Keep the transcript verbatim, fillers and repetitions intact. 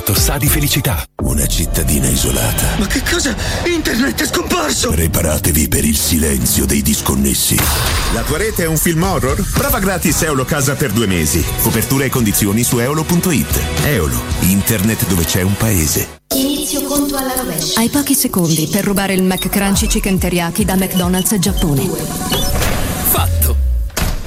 Questo sa di felicità. Una cittadina isolata. Ma che cosa? Internet è scomparso! Preparatevi per il silenzio dei disconnessi. La tua rete è un film horror? Prova gratis Eolo Casa per due mesi. Copertura e condizioni su eolo punto it. Eolo, internet dove c'è un paese. Inizio conto alla rovescia. Hai pochi secondi per rubare il McCrunchy Chicken Teriyaki da McDonald's Giappone. Fatto!